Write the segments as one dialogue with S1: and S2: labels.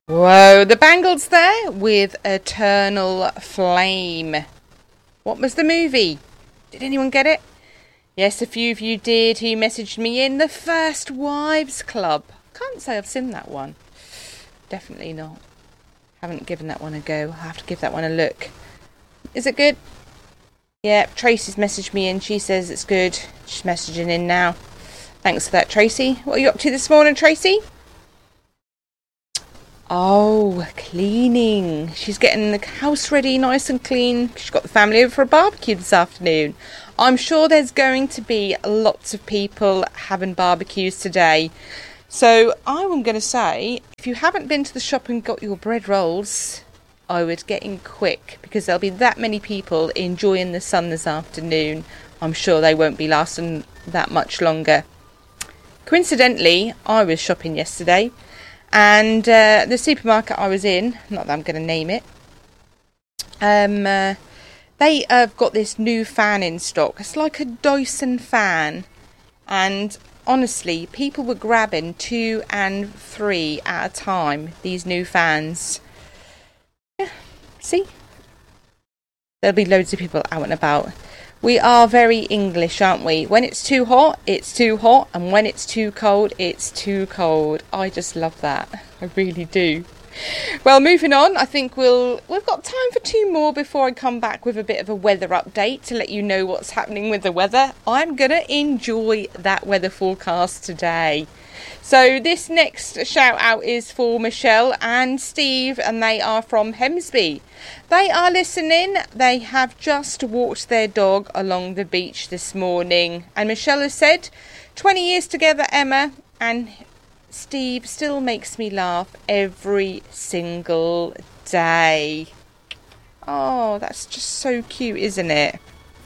S1: Whoa, the Bangles there with Eternal Flame. What was the movie? Did anyone get it? Yes, a few of you did who messaged me in. The First Wives Club. Can't say I've seen that one. Definitely not. Haven't given that one a go. I'll have to give that one a look. Is it good? Yeah, Tracy's messaged me in. She says it's good. She's messaging in now. Thanks for that, Tracy. What are you up to this morning, Tracy? Oh, cleaning. She's getting the house ready nice and clean. She's got the family over for a barbecue this afternoon. I'm sure there's going to be lots of people having barbecues today. So I'm going to say, if you haven't been to the shop and got your bread rolls, I would get in quick because there'll be that many people enjoying the sun this afternoon. I'm sure they won't be lasting that much longer. Coincidentally, I was shopping yesterday. And the supermarket I was in, not that I'm going to name it, they have got this new fan in stock. It's like a Dyson fan. And honestly, people were grabbing 2 and 3 at a time, these new fans. Yeah, see? There'll be loads of people out and about. We are very English, aren't we? When it's too hot, it's too hot. And when it's too cold, it's too cold. I just love that. I really do. Well, moving on, I think we've got time for 2 more before I come back with a bit of a weather update to let you know what's happening with the weather. I'm going to enjoy that weather forecast today. So this next shout out is for Michelle and Steve, and they are from Hemsby. They are listening. They have just walked their dog along the beach this morning. And Michelle has said, 20 years together, Emma, and Steve still makes me laugh every single day. Oh, that's just so cute, isn't it?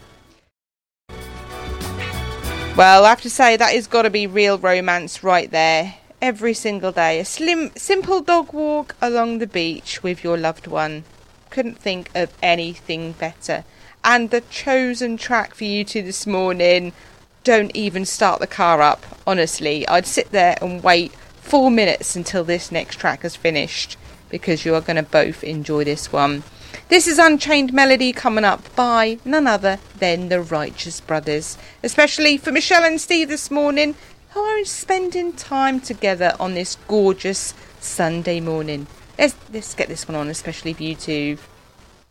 S1: Well, I have to say, that has got to be real romance right there. Every single day. A simple dog walk along the beach with your loved one. Couldn't think of anything better. And the chosen track for you two this morning, don't even start the car up. Honestly, I'd sit there and wait 4 minutes until this next track is finished, because you are going to both enjoy this one. This is Unchained Melody coming up by none other than the Righteous Brothers, especially for Michelle and Steve this morning, who are spending time together on this gorgeous Sunday morning. Let's get this one on, especially for you two.